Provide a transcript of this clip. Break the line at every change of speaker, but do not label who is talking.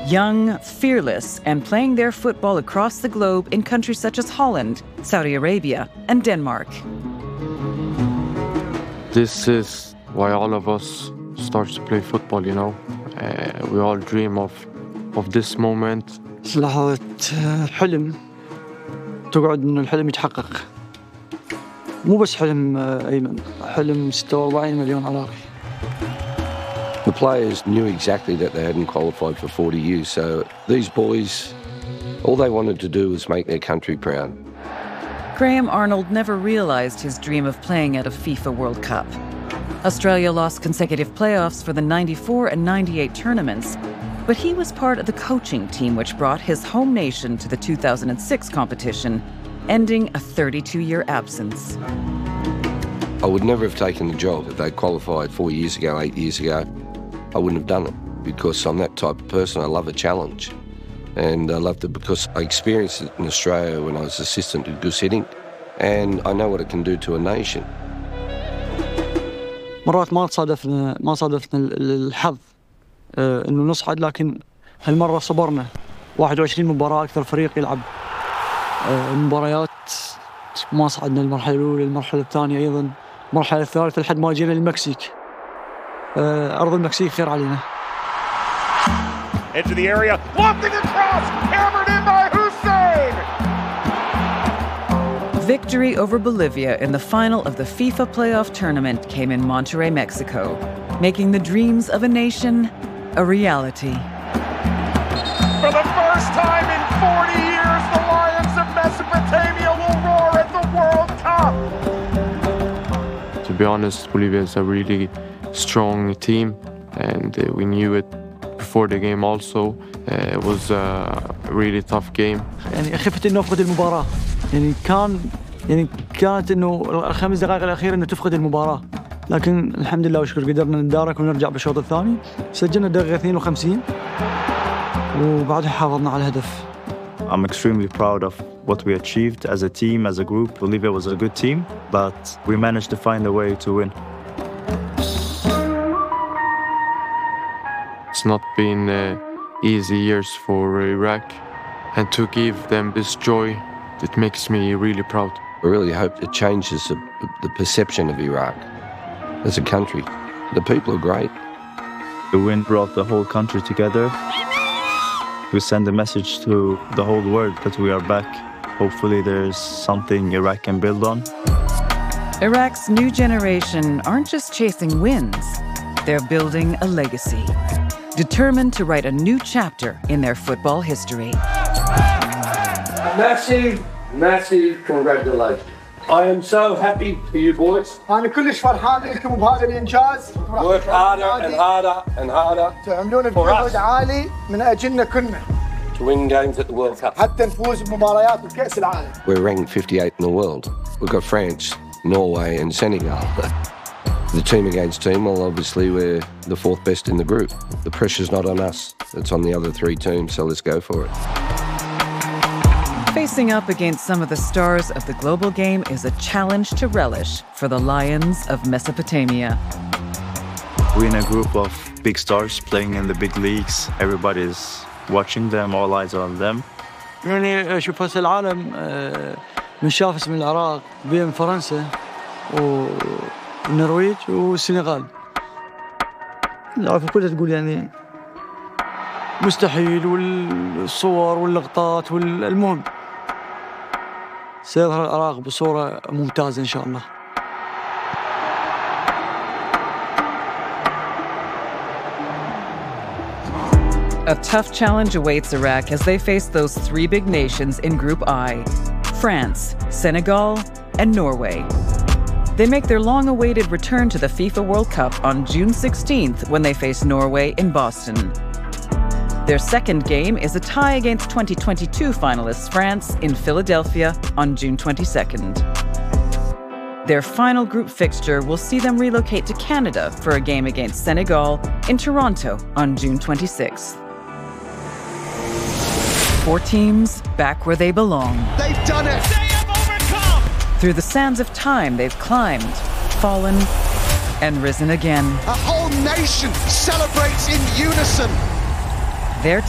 young, fearless, and playing their football across the globe in countries such as Holland, Saudi Arabia, and Denmark.
This is why all of us start to play football, you know. We all dream of this moment.
لحظة حلم تقعد إنه الحلم يتحقق. مو بس حلم أيمن، حلم 46 مليون عراقي.
The players knew exactly that they hadn't qualified for 40 years, so these boys, all they wanted to do was make their country proud.
Graham Arnold never realized his dream of playing at a FIFA World Cup. Australia lost consecutive playoffs for the 94 and 98 tournaments, but he was part of the coaching team which brought his home nation to the 2006 competition, ending a 32-year absence.
I would never have taken the job if they qualified 4 years ago, 8 years ago. I wouldn't have done it because I'm that type of person. I love a challenge, and I loved it because I experienced it in Australia when I was assistant to Gus Hiddink, and I know what it can do to a nation.
مرات ما صادفنا الحظ انه نصعد، لكن هالمره صبرنا 21 مباراه، اكثر فريق يلعب مباريات. ما صعدنا المرحله الاولى، المرحله الثانيه ايضا، المرحله الثالثه لحد ما جينا المكسيك. ارض المكسيك خير علينا.
Into the area, lofting across, hammered in by Hussein.
Victory over Bolivia in the final of the FIFA playoff tournament came in Monterrey, Mexico, making the dreams of a nation a reality.
For the first time in 40 years, the Lions of Mesopotamia will roar at the World Cup.
To be honest, Bolivia is a really strong team, and we knew it before the game also. It was a really tough game.
يعني خفت انه افقد المباراه، كانت انه الخمس دقائق الاخيره انه تفقد المباراه، لكن الحمد لله وشكر قدرنا ندارك ونرجع بالشوط الثاني. سجلنا دقيقه 52 وبعدها حافظنا على الهدف.
I'm extremely proud of what we achieved as a team, as a group. Bolivia was a good team, but we managed to find a way to win.
It's not been easy years for Iraq, and to give them this joy, it makes me really proud.
I really hope it changes the perception of Iraq as a country. The people are great.
The win brought the whole country together. We send a message to the whole world that we are back. Hopefully there's something Iraq can build on.
Iraq's new generation aren't just chasing wins, they're building a legacy, determined to write a new chapter in their football history.
Massive congratulations. I am so happy for you boys.
أنا كلش فرحان لكم بهذا الإنجاز.
Work harder and harder and harder.
تعملون بجهد عالي من أجلنا كلنا.
To win games at the World Cup.
حتى نفوز بمباريات بكأس العالم.
We're ranked 58 in the world. We've got France, Norway and Senegal. The team against team, well obviously we're the fourth best in the group. The pressure's not on us. It's on the other three teams, so let's go for it.
Facing up against some of the stars of the global game is a challenge to relish for the Lions of Mesopotamia.
We're in a group of big stars playing in the big leagues. Everybody's watching them, all eyes are on them.
يعني اشوف هسه العالم من شاف اسم العراق بين فرنسا والنرويج والسنغال. العرب كلها تقول يعني مستحيل، والصور واللقطات والمهم سيظهر العراق بصورة ممتازة إن شاء الله.
A tough challenge awaits Iraq as they face those three big nations in Group I: France, Senegal, and Norway. They make their long-awaited return to the FIFA World Cup on June 16th when they face Norway in Boston. Their second game is a tie against 2022 finalists France in Philadelphia on June 22nd. Their final group fixture will see them relocate to Canada for a game against Senegal in Toronto on June 26th. 4 teams back where they belong.
They've done it. They have overcome.
Through the sands of time, they've climbed, fallen, and risen again.
A whole nation celebrates in unison.
Their